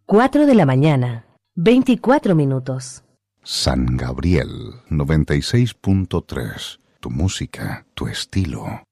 4 de la mañana, 24 minutos. San Gabriel 96.3. Tu música, tu estilo.